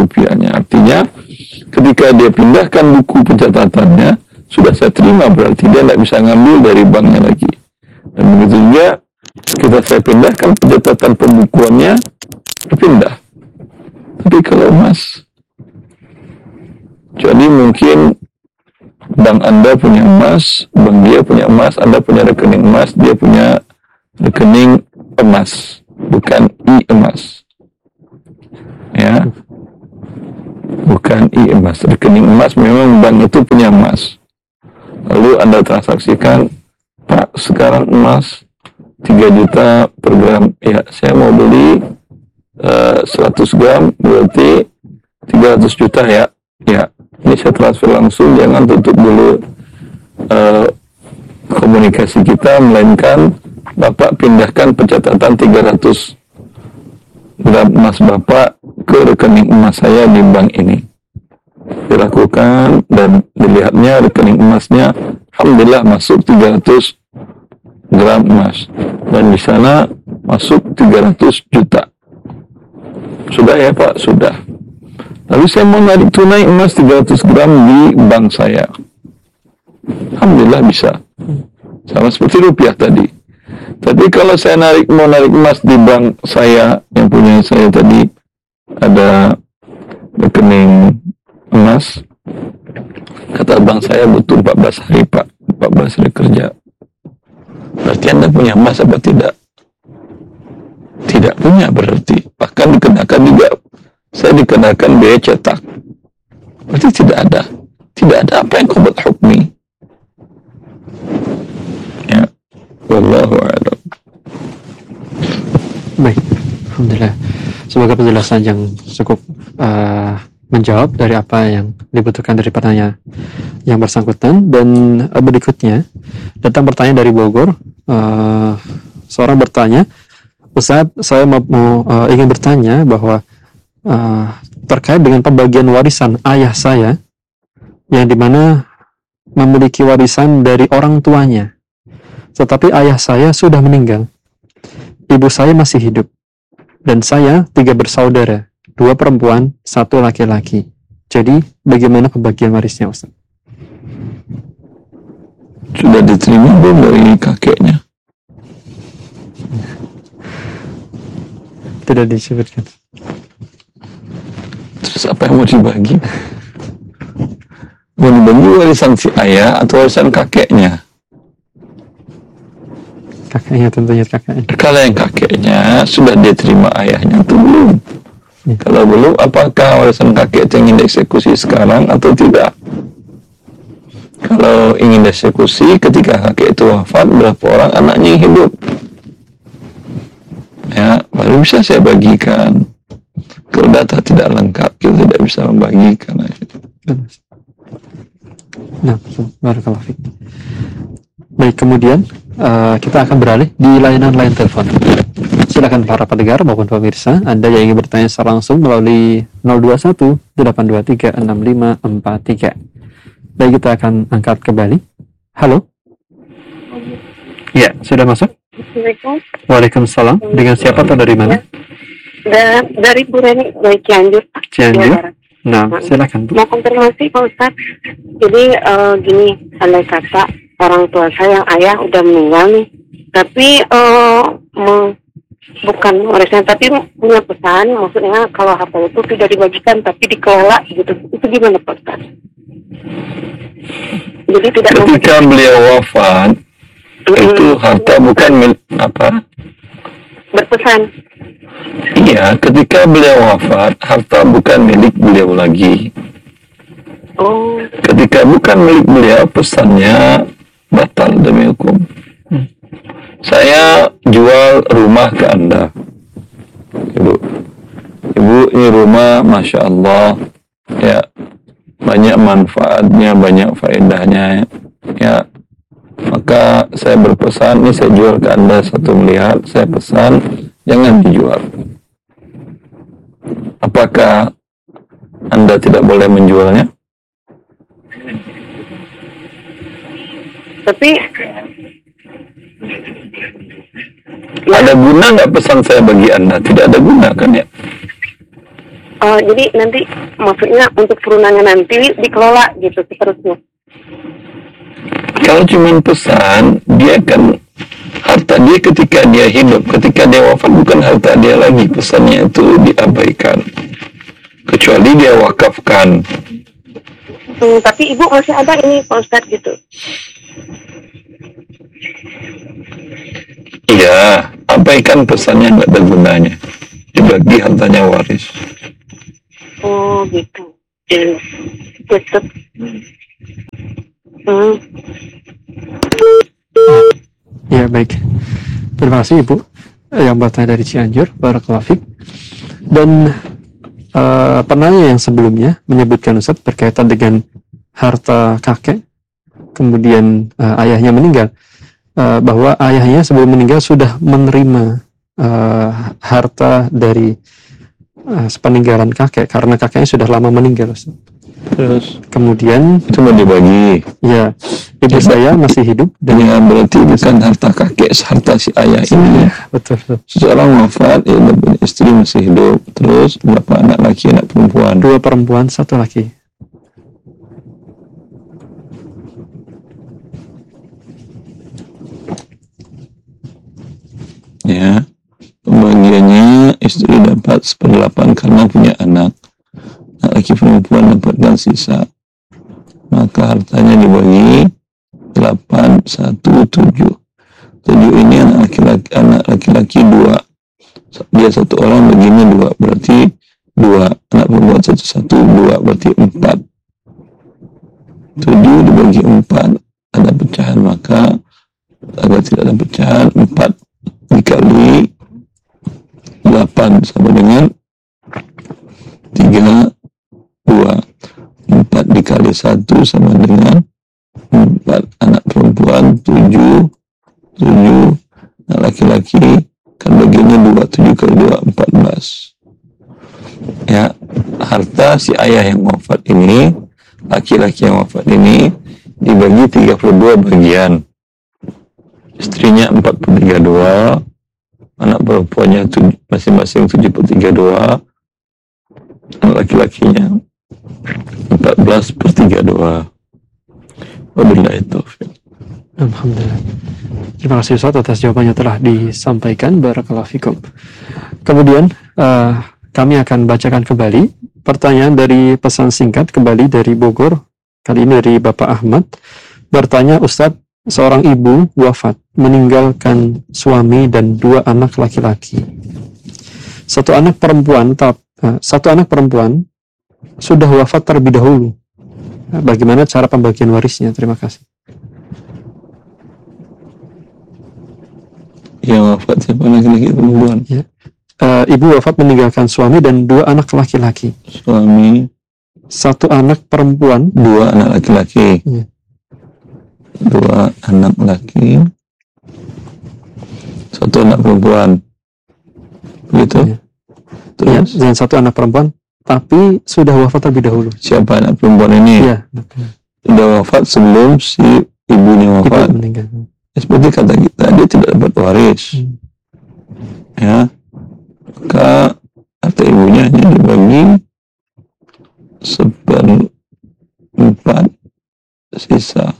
rupiahnya. Artinya ketika dia pindahkan buku pencatatannya, sudah saya terima, berarti dia tidak bisa ngambil dari banknya lagi. Dan begitu juga ketika saya pindahkan pencatatan pembukuannya, berpindah. Tapi kalau emas, jadi mungkin bank Anda punya emas, bank dia punya emas, Anda punya rekening emas, dia punya rekening emas, bukan emas. Ya, bukan emas. Rekening emas memang bank itu punya emas. Lalu Anda transaksikan, Pak, sekarang emas 3 juta per gram. Ya, saya mau beli 100 gram, berarti 300 juta ya. Ya, ini saya transfer langsung, jangan tutup dulu komunikasi kita, melainkan Bapak pindahkan pencatatan 300 gram emas Bapak ke rekening emas saya di bank ini. Dilakukan dan dilihatnya rekening emasnya, alhamdulillah masuk 300 gram emas, dan di sana masuk 300 juta. Sudah ya Pak? Sudah. Lalu saya mau narik tunai emas 300 gram di bank saya. Alhamdulillah bisa. Sama seperti rupiah tadi. Tapi kalau saya mau narik emas di bank saya, yang punya saya tadi, ada rekening emas, kata bank saya butuh 14 hari Pak, 14 hari kerja. Berarti Anda punya emas apa tidak? Tidak punya berarti. Bahkan dikenakan juga, saya dikenakan biaya cetak. Berarti tidak ada apa yang kau buat hukmi. Ya, wallahu a'lam. Baik, alhamdulillah. Semoga penjelasan yang cukup menjawab dari apa yang dibutuhkan dari pertanyaan yang bersangkutan. Dan berikutnya datang pertanyaan dari Bogor. Seorang bertanya, Ustaz, saya ingin bertanya bahwa terkait dengan pembagian warisan ayah saya, yang dimana memiliki warisan dari orang tuanya, tetapi ayah saya sudah meninggal, ibu saya masih hidup, dan saya 3 bersaudara, 2 perempuan, 1 laki-laki. Jadi bagaimana pembagian warisnya, Ustaz? Sudah diterima belum dari kakeknya? Tidak disebutkan. Terus apa yang mau dibagi? Mau dibagi warisan si ayah atau warisan kakeknya? Kakeknya, tentunya kakeknya. Kalau yang kakeknya sudah diterima ayahnya atau belum? Ya. Kalau belum, apakah warisan kakek itu ingin dieksekusi sekarang atau tidak? Kalau ingin dieksekusi ketika kakek itu wafat, berapa orang anaknya yang hidup? Ya, baru bisa saya bagikan. Kalau data tidak lengkap, kita tidak bisa membagikan. Nah, barakallahu fiik. Baik, kemudian kita akan beralih di layanan telepon. Silakan para pendengar maupun pemirsa, Anda yang ingin bertanya secara langsung melalui 021 823 6543. Baik, kita akan angkat kembali. Halo. Ya, sudah masuk? Assalamualaikum. Waalaikumsalam. Dengan siapa atau dari mana? Dari Bu Reni, dari Cianjur. Cianjur. Nah, silakan Bu. Mau konfirmasi Pak Ustaz. Jadi gini, andai kata orang tua saya, yang ayah udah meninggal nih, tapi bukan warisnya, tapi punya pesan, maksudnya kalau harta itu tidak dibagikan tapi dikelola gitu. Itu gimana Pak Ustaz? Jadi tidak. Ketika beliau wafat, itu harta bukan milik apa? Berpesan. Iya, ketika beliau wafat, harta bukan milik beliau lagi. Oh. Ketika bukan milik beliau, pesannya batal demi hukum. Saya jual rumah ke Anda, Ibu, ini rumah, Masya Allah, ya, banyak manfaatnya, banyak faedahnya, ya. Maka saya berpesan, ini saya jual ke Anda 1 miliar, saya pesan, jangan dijual. Apakah Anda tidak boleh menjualnya? Tapi ada guna nggak pesan saya bagi Anda? Tidak ada guna kan ya? Jadi nanti maksudnya untuk turunannya nanti dikelola gitu seterusnya. Kalau cuma pesan, dia kan harta dia ketika dia hidup, ketika dia wafat bukan harta dia lagi, pesannya itu diabaikan. Kecuali dia wakafkan. Tapi ibu masih ada ini Pak Ustadz gitu. Iya, abaikan pesannya nggak ada gunanya. Dibagi hartanya waris. Oh gitu. Tetap. Ya baik. Terima kasih Ibu yang bertanya dari Cianjur, Barakallahu Fik. Dan penanya yang sebelumnya menyebutkan Ustaz berkaitan dengan harta kakek, kemudian ayahnya meninggal, bahwa ayahnya sebelum meninggal sudah menerima harta dari sepeninggalan kakek karena kakeknya sudah lama meninggal. Terus Kemudian cuma dibagi. ya ibu saya masih hidup dan Ya berarti bukan harta kakek, harta si ayah ini. betul. Seseorang wafat, ya istri masih hidup. Terus berapa anak laki, anak perempuan? 2 perempuan, 1 laki. Ya, pembagiannya istri dapat 1/8 karena punya anak. Laki perempuan dapatkan sisa. Maka hartanya dibagi 8, 1, 7. 7 ini anak laki-laki 2. Dia 1 orang baginya 2. Berarti 2. Anak perempuan 1, 2. Berarti 4. 7 dibagi 4. Ada pecahan, maka agar tidak ada pecahan, 4 dikali 8 sama dengan 3, 2. 4 dikali 1 sama dengan 4. Anak perempuan 7. Anak laki-laki kan bagiannya 2. 7 kali 2, 14. Ya, harta si ayah yang wafat ini, laki-laki yang wafat ini dibagi 32 bagian. Istrinya 4/32, anak perempuannya masing-masing 7/32, anak laki-lakinya 14/32. Wabillahi taufiq. Alhamdulillah. Terima kasih Ustaz atas jawabannya telah disampaikan. Barakallahu fikum. Kemudian kami akan bacakan kembali pertanyaan dari pesan singkat kembali dari Bogor. Kali ini dari Bapak Ahmad. Bertanya, Ustadz, seorang ibu wafat meninggalkan suami dan 2 anak laki-laki. Satu anak perempuan sudah wafat terlebih dahulu. Bagaimana cara pembagian warisnya? Terima kasih. Yang wafat siapa, laki-laki perempuan? Ya. Ibu wafat meninggalkan suami dan 2 anak laki-laki. Suami, 1 anak perempuan, 2 anak laki-laki. Ya. 2 anak laki, 1 anak perempuan. Begitu? Ya. Terus dan 1 anak perempuan, tapi sudah wafat terlebih dahulu. siapa anak perempuan ini? Iya. Sudah wafat sebelum si ibunya Ibu wafat. meninggal. Seperti kata kita, dia tidak dapat waris. Ya, maka harta ibunya hanya dibagi 1/4 sisa.